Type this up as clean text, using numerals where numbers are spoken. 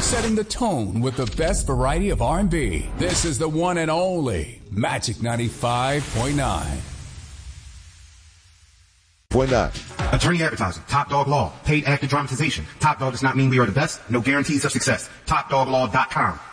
setting the tone with the best variety of R&B. This is the one and only Magic 95.9. Attorney advertising. Top Dog Law. Paid actor dramatization. Top Dog does not mean we are the best. No guarantees of success. TopDogLaw.com.